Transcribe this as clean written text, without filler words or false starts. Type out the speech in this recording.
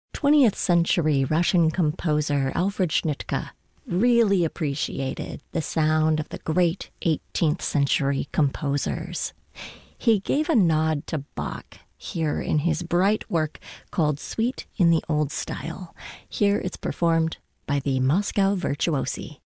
20th century Russian composer Alfred Schnittke really appreciated the sound of the great 18th century composers. He gave a nod to Bach here in his bright work called Suite in the Old Style. Here it's performed by the Moscow Virtuosi.